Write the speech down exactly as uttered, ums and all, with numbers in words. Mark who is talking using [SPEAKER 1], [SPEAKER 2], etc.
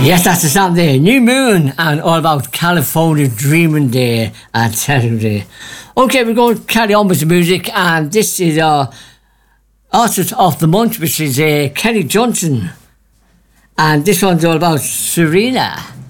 [SPEAKER 1] Yes, that's the song there. New Moon and all about California Dreaming Day and Saturday. Okay, we're going to carry on with the music, and this is our artist of the month, which is uh, Kenny Johnson. And this one's all about Serena.